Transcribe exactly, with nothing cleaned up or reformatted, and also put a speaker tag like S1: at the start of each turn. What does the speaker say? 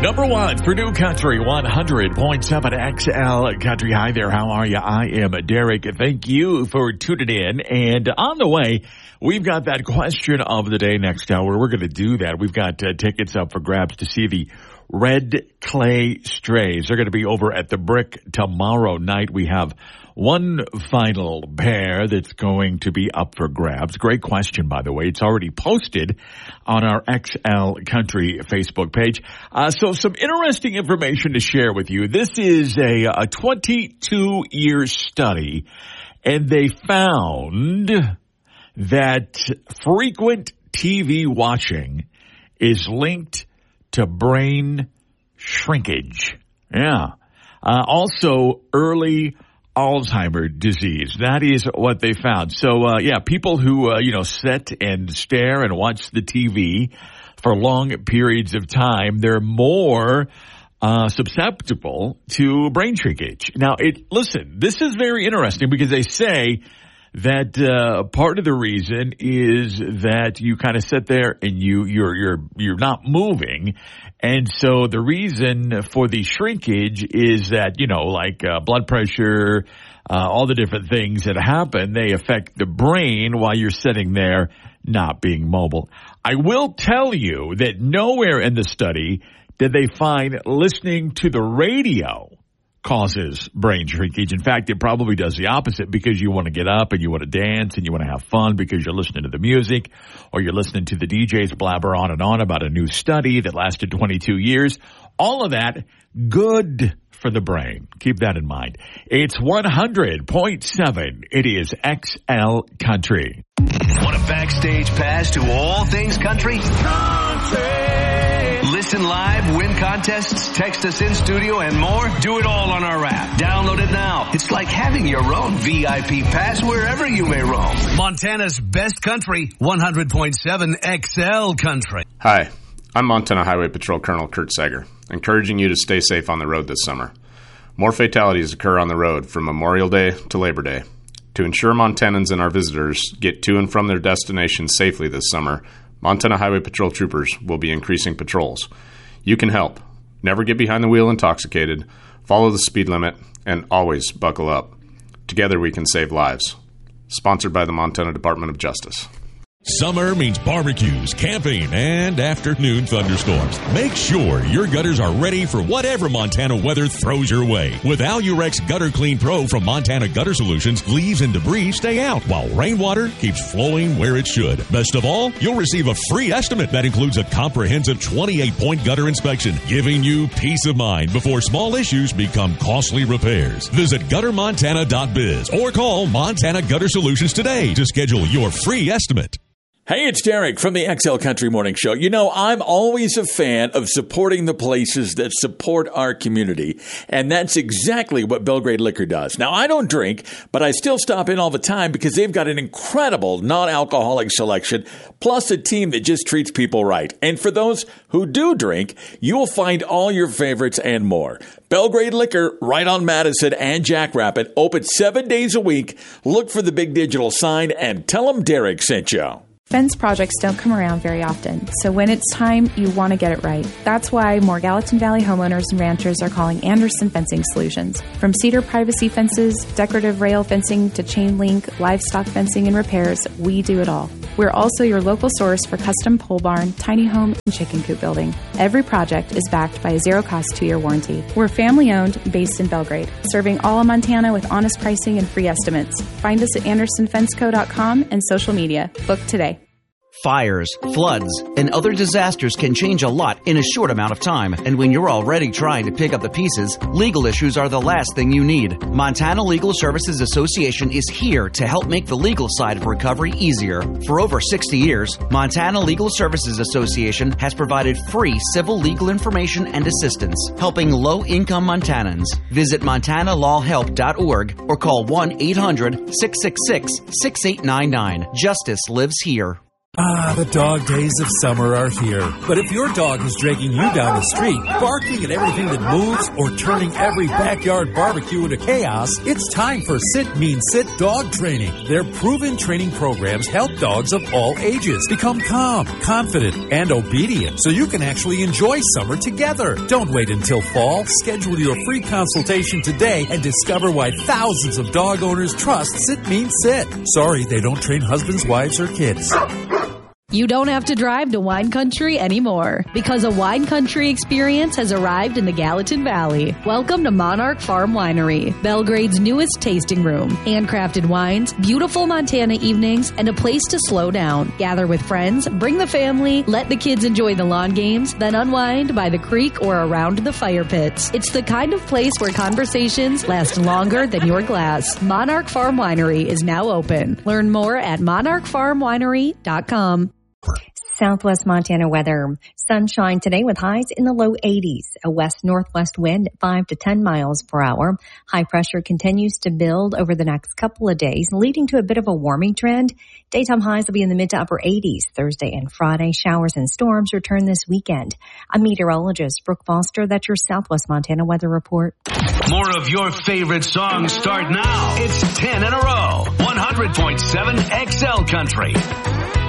S1: Number one for New Country, one hundred point seven X L Country. Hi there, how are you? I am Derek. Thank you for tuning in. And on the way, we've got that question of the day next hour. We're going to do that. We've got uh, tickets up for grabs to see the Red Clay Strays. They're going to be over at the Brick tomorrow night. We have one final pair that's going to be up for grabs. Great question, by the way. It's already posted on our X L Country Facebook page. Uh, so some interesting information to share with you. This is a, a twenty-two year study, and they found that frequent T V watching is linked to brain shrinkage. Yeah. Uh, also, early Alzheimer's disease. That is what they found. So, uh, yeah, people who, uh, you know, sit and stare and watch the T V for long periods of time, they're more uh, susceptible to brain shrinkage. Now, it listen, this is very interesting because they say that uh, part of the reason is that you kind of sit there and you you're you're you're not moving, and so the reason for the shrinkage is that, you know, like uh, blood pressure, uh, all the different things that happen, they affect the brain while you're sitting there not being mobile. I will tell you that nowhere in the study did they find listening to the radio causes brain shrinkage. In fact, it probably does the opposite because you want to get up and you want to dance and you want to have fun because you're listening to the music, or you're listening to the D Js blabber on and on about a new study that lasted twenty-two years. All of that good for the brain. Keep that in mind. It's one hundred point seven. It is X L Country.
S2: Want a backstage pass to all things country? Country! Listen live, win contests, text us in studio, and more? Do it all on our app. Download it now. It's like having your own V I P pass wherever you may roam. Montana's best country, one hundred point seven X L Country.
S3: Hi, I'm Montana Highway Patrol Colonel Kurt Sager, encouraging you to stay safe on the road this summer. More fatalities occur on the road from Memorial Day to Labor Day. To ensure Montanans and our visitors get to and from their destinations safely this summer, Montana Highway Patrol troopers will be increasing patrols. You can help. Never get behind the wheel intoxicated, follow the speed limit, and always buckle up. Together we can save lives. Sponsored by the Montana Department of Justice.
S4: Summer means barbecues, camping, and afternoon thunderstorms. Make sure your gutters are ready for whatever Montana weather throws your way. With Alurex Gutter Clean Pro from Montana Gutter Solutions, leaves and debris stay out while rainwater keeps flowing where it should. Best of all, you'll receive a free estimate that includes a comprehensive twenty-eight point gutter inspection, giving you peace of mind before small issues become costly repairs. Visit gutter montana dot biz or call Montana Gutter Solutions today to schedule your free estimate.
S1: Hey, it's Derek from the X L Country Morning Show. You know, I'm always a fan of supporting the places that support our community, and that's exactly what Belgrade Liquor does. Now, I don't drink, but I still stop in all the time because they've got an incredible non-alcoholic selection, plus a team that just treats people right. And for those who do drink, you will find all your favorites and more. Belgrade Liquor, right on Madison and Jackrabbit, open seven days a week. Look for the big digital sign and tell them Derek sent you.
S5: Fence projects don't come around very often, so when it's time, you want to get it right. That's why more Gallatin Valley homeowners and ranchers are calling Anderson Fencing Solutions. From cedar privacy fences, decorative rail fencing, to chain link, livestock fencing, and repairs, we do it all. We're also your local source for custom pole barn, tiny home, and chicken coop building. Every project is backed by a zero-cost two-year warranty. We're family-owned, based in Belgrade, serving all of Montana with honest pricing and free estimates. Find us at anderson fence co dot com and social media. Book today.
S6: Fires, floods, and other disasters can change a lot in a short amount of time. And when you're already trying to pick up the pieces, legal issues are the last thing you need. Montana Legal Services Association is here to help make the legal side of recovery easier. For over sixty years, Montana Legal Services Association has provided free civil legal information and assistance, helping low-income Montanans. Visit montana law help dot org or call one eight hundred six six six six eight nine nine. Justice lives here.
S7: Ah, the dog days of summer are here. But if your dog is dragging you down the street, barking at everything that moves, or turning every backyard barbecue into chaos, it's time for Sit, Mean Sit dog training. Their proven training programs help dogs of all ages become calm, confident, and obedient so you can actually enjoy summer together. Don't wait until fall. Schedule your free consultation today and discover why thousands of dog owners trust Sit, Mean Sit. Sorry, they don't train husbands, wives, or kids.
S8: You don't have to drive to Wine Country anymore because a Wine Country experience has arrived in the Gallatin Valley. Welcome to Monarch Farm Winery, Belgrade's newest tasting room. Handcrafted wines, beautiful Montana evenings, and a place to slow down. Gather with friends, bring the family, let the kids enjoy the lawn games, then unwind by the creek or around the fire pits. It's the kind of place where conversations last longer than your glass. Monarch Farm Winery is now open. Learn more at monarch farm winery dot com.
S9: Southwest Montana weather. Sunshine today with highs in the low eighties. A west-northwest wind at five to ten miles per hour. High pressure continues to build over the next couple of days, leading to a bit of a warming trend. Daytime highs will be in the mid to upper eighties Thursday and Friday. Showers and storms return this weekend. I'm meteorologist Brooke Foster. That's your Southwest Montana weather report.
S2: More of your favorite songs start now. It's ten in a row. one hundred point seven X L Country.